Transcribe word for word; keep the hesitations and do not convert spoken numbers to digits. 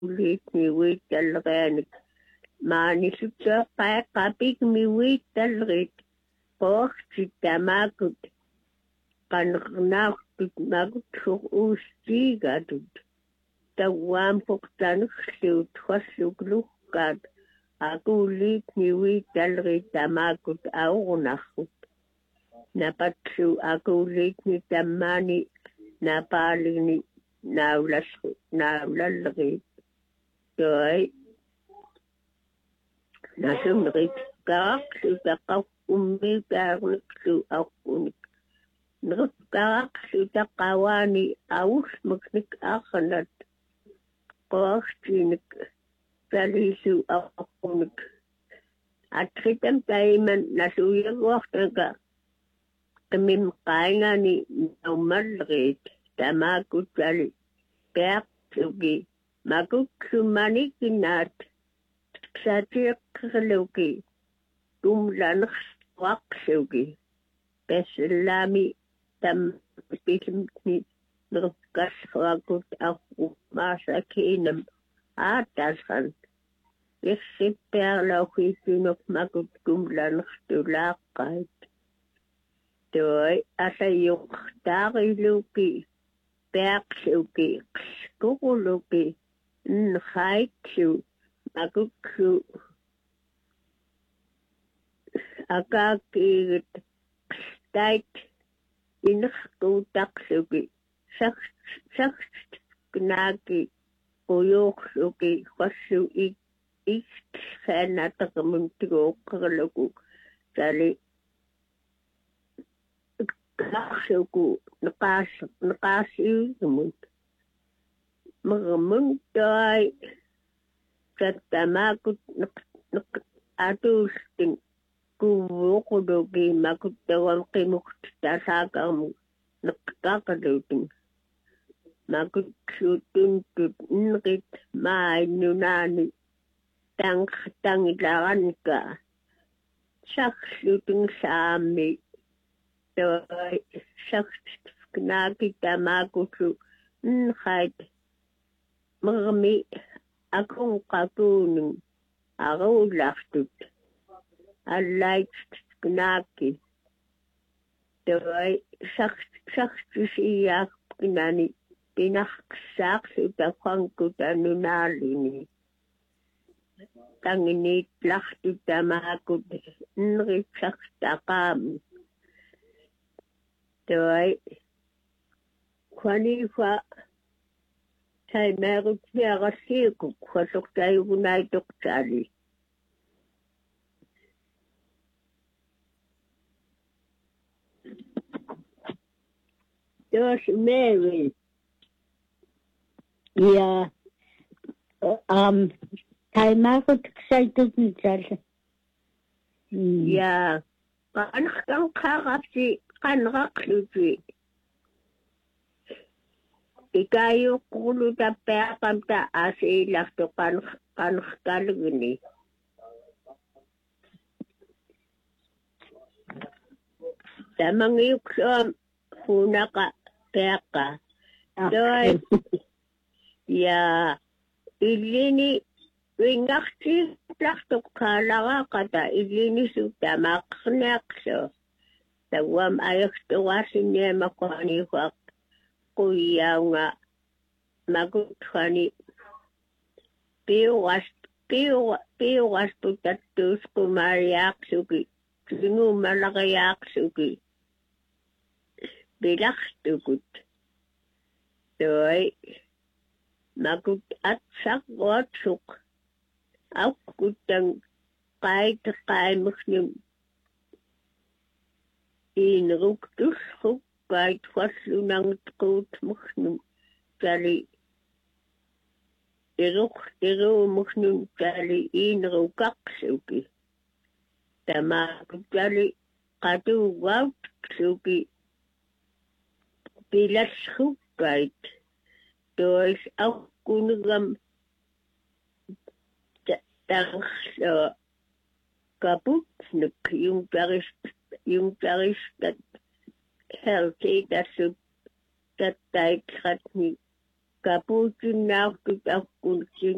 ulit ni wait talrenik. Maanisutsa kaya kapik mi wait talret. Poch si tamakut. Kanaknaktut magut sok ustigatut. Tawam poktanuk siut khasuklukat. Aku ulit ni wait talret tamakut aunakut. Napatsu aku ulit ni tamani napalini naulas naulalrit. Toy nasumrit kak su takau ummi karnik su akunik. Nrut kak su takawani aus maknik akhanat. Kochinik kalisu akunik. Atritam taiman nasuyag waktaga. Kamim kainga ni naumalrit. Tamakut kali. Kak sugi. Makuk sumanikinat. Satir kaluki. Tumlanak wak sugi. Peselami tam pisimni. Nrukas wakut aku masakinam. Ataskan. Yeksip perlauki sinok makuk tumlanak tulakait. Toy asa yung tariluki. Perksuki. Skukuluki. Nhaitsu. Makuksu. Akakit. Stait. Inakkutaksuki. Saks. Knaki. Uyoksuki. Kwasu ik. Ik. Sanatakamuntigo. Kalaku. Sali. Naksuku. Nakas. Nakasi. Namun. Magamuntoy. Katamakut. Nak. Atusting. Kuvukudogi. Makutawang kimukta tasakamu. Nakakaluting. Makutsutuntut. Nrit. Maay nunani. Tang. Tangilaran ka. Saksuting sami. Toy. Saks. Knakita makutsu. Nhait. Magami. Akong kakuning. Ako laktut. Alay. Knaki. Toy. Saks. Saks. Siyak. Kinani. Pinaksak. Sutakangkuta nunalini. Tanginit. Laktut. Tamakut. Nrit. Saks. Takam. Toy. Kwanifa. Tay merut niya kasi kung kwasok tayo kunay doktari. Diyos Mary. Yeah. Um, tay merut excited niya. Yeah. Kanak kang kakapsi. Kanak lupi. Ikayo kulo ta pekam ta asi lakto kan kan kalugni. Tamang yuksom hunaka peka. Doy. Ya ilini wingakti lakto kalaga kata ilini su tamak nakso. Tawam ayok tuwasin niya makwani wak. Kuya nga magutwani piwas piwas piwas putatus kumariak suki singu malakayak suki bilak tukut toy magut at sakwat suk au kutang kay kay muslim inruktus suk kahit wasunang tkot mukhnum kali iruk iru mukhnum kali inru kaksuki tama kali katu waut suki pilas hukait tois au kunugam tang kaput nuk yung paris yung paris that healthy that should that diet cut me. Kaputin now to